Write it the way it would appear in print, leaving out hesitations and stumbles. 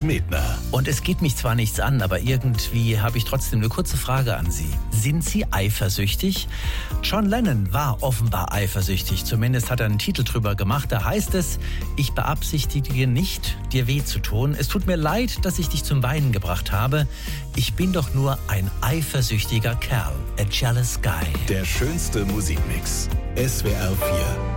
Medner. Und es geht mich zwar nichts an, aber irgendwie habe ich trotzdem eine kurze Frage an Sie. Sind Sie eifersüchtig? John Lennon war offenbar eifersüchtig. Zumindest hat er einen Titel drüber gemacht. Da heißt es: Ich beabsichtige nicht, dir weh zu tun. Es tut mir leid, dass ich dich zum Weinen gebracht habe. Ich bin doch nur ein eifersüchtiger Kerl. A jealous guy. Der schönste Musikmix. SWR 4.